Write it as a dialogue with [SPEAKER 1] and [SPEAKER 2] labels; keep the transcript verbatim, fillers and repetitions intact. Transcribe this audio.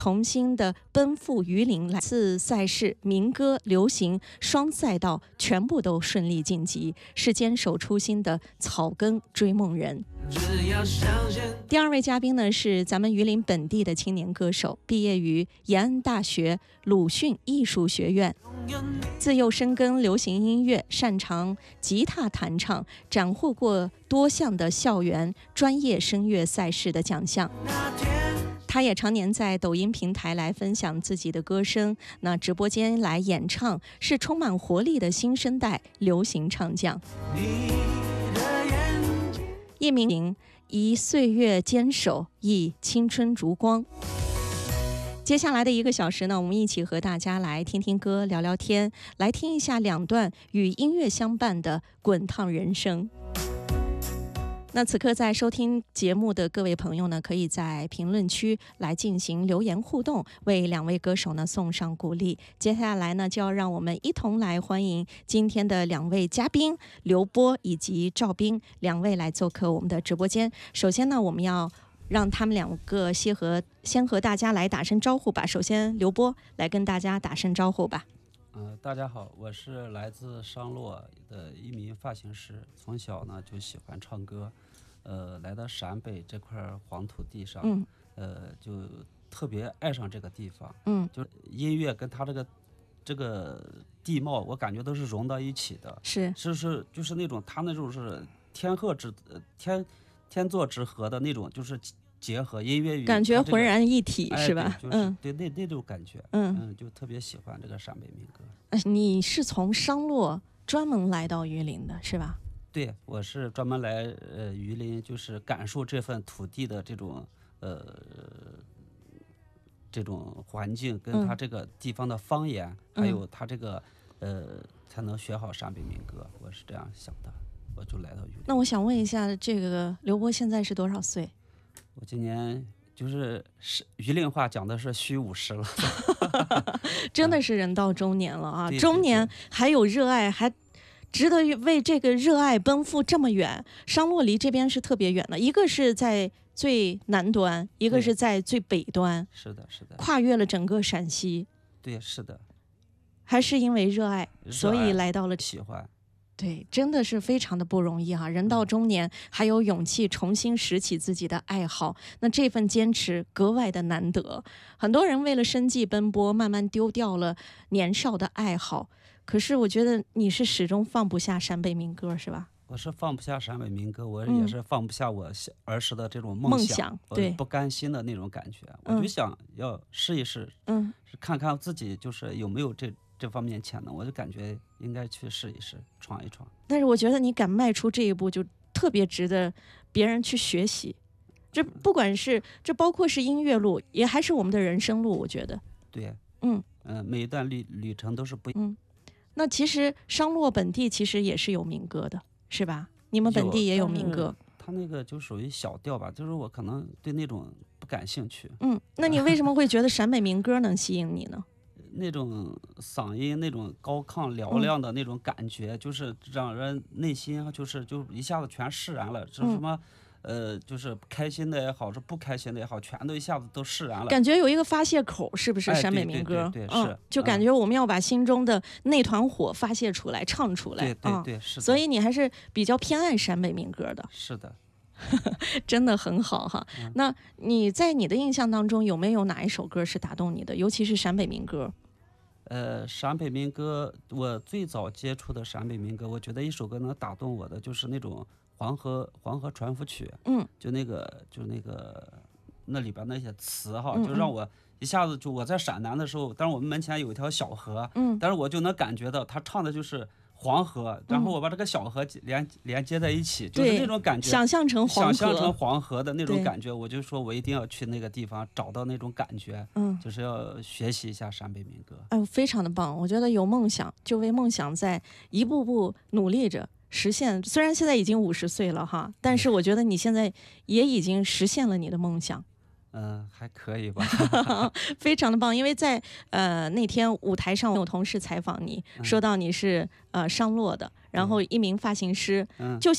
[SPEAKER 1] 重新的奔赴榆林，来次赛事民歌、流行双赛道全部都顺利晋级，是坚守初心的草根追梦人。第二位嘉宾呢是咱们榆林本地的青年歌手，毕业于延安大学鲁迅艺术学院，自幼深耕流行音乐，擅长吉他弹唱，斩获过多项的校园专业声乐赛事的奖项。他也常年在抖音平台来分享自己的歌声，那直播间来演唱，是充满活力的新生代流行唱将。一名以岁月坚守，以青春烛光。接下来的一个小时呢，我们一起和大家来听听歌，聊聊天，来听一下两段与音乐相伴的滚烫人生。那此刻在收听节目的各位朋友呢，可以在评论区来进行留言互动，为两位歌手呢送上鼓励。接下来呢，就要让我们一同来欢迎今天的两位嘉宾刘波以及赵斌，两位来做客我们的直播间。首先呢，我们要让他们两个先和先和大家来打声招呼吧。首先，刘波来跟大家打声招呼吧。
[SPEAKER 2] 呃，大家好，我是来自商洛的一名发型师，从小呢就喜欢唱歌，呃，来到陕北这块黄土地上，
[SPEAKER 1] 嗯，
[SPEAKER 2] 呃，就特别爱上这个地方，
[SPEAKER 1] 嗯，
[SPEAKER 2] 就音乐跟它这个这个地貌，我感觉都是融到一起的，
[SPEAKER 1] 是
[SPEAKER 2] 是是就是那种它那种是天鹤之呃天天作之合的那种，就是结合音乐与、这个、
[SPEAKER 1] 感觉浑然一体、
[SPEAKER 2] 哎、
[SPEAKER 1] 是吧？
[SPEAKER 2] 对就是、
[SPEAKER 1] 嗯，
[SPEAKER 2] 对那那种感觉，
[SPEAKER 1] 嗯
[SPEAKER 2] 嗯，就特别喜欢这个陕北民歌。
[SPEAKER 1] 你是从商洛专门来到榆林的是吧？
[SPEAKER 2] 对，我是专门来呃榆林，就是感受这份土地的这种呃这种环境，跟它这个地方的方言，
[SPEAKER 1] 嗯、
[SPEAKER 2] 还有它这个呃才能学好陕北民歌，我是这样想的，我就来到榆林。
[SPEAKER 1] 那我想问一下，这个刘波现在是多少岁？
[SPEAKER 2] 我今年就是是榆林话讲的是虚五十了，
[SPEAKER 1] 真的是人到中年了啊！
[SPEAKER 2] 对对对，
[SPEAKER 1] 中年还有热爱，还值得为这个热爱奔赴这么远。商洛离这边是特别远的，一个是在最南端，一个是在最北端，
[SPEAKER 2] 是的，是的，
[SPEAKER 1] 跨越了整个陕西。
[SPEAKER 2] 对，是的，
[SPEAKER 1] 还是因为热爱，
[SPEAKER 2] 热爱
[SPEAKER 1] 所以来到了
[SPEAKER 2] 喜欢。
[SPEAKER 1] 对，真的是非常的不容易哈、啊！人到中年还有勇气重新拾起自己的爱好，那这份坚持格外的难得。很多人为了生计奔波，慢慢丢掉了年少的爱好。可是我觉得你是始终放不下陕北民歌，是吧？
[SPEAKER 2] 我是放不下陕北民歌，我也是放不下我儿时的这种梦想，
[SPEAKER 1] 梦想对，
[SPEAKER 2] 不甘心的那种感觉。嗯、我就想要试一试，
[SPEAKER 1] 嗯，
[SPEAKER 2] 是看看自己就是有没有这。这方面潜能，我就感觉应该去试一试，闯一闯。
[SPEAKER 1] 但是我觉得你敢迈出这一步，就特别值得别人去学习。这不管是这包括是音乐路，也还是我们的人生路，我觉得。
[SPEAKER 2] 对，
[SPEAKER 1] 嗯
[SPEAKER 2] 嗯、呃，每一段旅旅程都是不一样。
[SPEAKER 1] 嗯，那其实商洛本地其实也是有民歌的，是吧？你们本地也有民歌。
[SPEAKER 2] 它那个就属于小调吧，就是我可能对那种不感兴趣。
[SPEAKER 1] 嗯，那你为什么会觉得陕北民歌能吸引你呢？
[SPEAKER 2] 那种嗓音，那种高亢嘹亮的那种感觉，嗯、就是让人内心就是就一下子全释然了。是什么，嗯、呃，就是开心的也好，是不开心的也好，全都一下子都释然了。
[SPEAKER 1] 感觉有一个发泄口，是不是？
[SPEAKER 2] 哎、
[SPEAKER 1] 陕北民歌，
[SPEAKER 2] 对对对对是、
[SPEAKER 1] 嗯，就感觉我们要把心中的那团火发泄出来，唱出来。
[SPEAKER 2] 对对对，是的。
[SPEAKER 1] 所以你还是比较偏爱陕北民歌的。
[SPEAKER 2] 是的。
[SPEAKER 1] 真的很好哈、
[SPEAKER 2] 嗯。
[SPEAKER 1] 那你在你的印象当中有没有哪一首歌是打动你的？尤其是陕北民歌。
[SPEAKER 2] 呃，陕北民歌，我最早接触的陕北民歌，我觉得一首歌能打动我的，就是那种黄河黄河船夫曲，
[SPEAKER 1] 嗯，
[SPEAKER 2] 就那个就那个那里边那些词哈，
[SPEAKER 1] 嗯嗯
[SPEAKER 2] 就让我一下子就我在陕南的时候，但是我们门前有一条小河，
[SPEAKER 1] 嗯，
[SPEAKER 2] 但是我就能感觉到他唱的就是黄河，然后我把这个小河连连接在一起，就是那种感觉，
[SPEAKER 1] 想象成黄河，
[SPEAKER 2] 想象成黄河的那种感觉，我就说我一定要去那个地方找到那种感觉，
[SPEAKER 1] 嗯，
[SPEAKER 2] 就是要学习一下陕北民歌。
[SPEAKER 1] 哎，非常的棒！我觉得有梦想就为梦想在一步步努力着实现。虽然现在已经五十岁了哈，但是我觉得你现在也已经实现了你的梦想。
[SPEAKER 2] 嗯，还可以吧，
[SPEAKER 1] 非常的棒。因为在呃那天舞台上，有同事采访你，说到你是呃商洛的，然后一名发型师，
[SPEAKER 2] 嗯、
[SPEAKER 1] 就